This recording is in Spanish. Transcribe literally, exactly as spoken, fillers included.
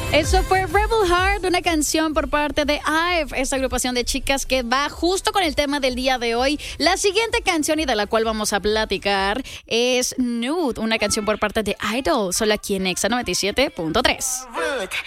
Eso fue Rebel Heart, una canción por parte de IVE, esta agrupación de chicas que va justo con el tema del día de hoy. La siguiente canción y de la cual vamos a platicar es Nude, una canción por parte de Idol, solo aquí en Exa noventa y siete punto tres.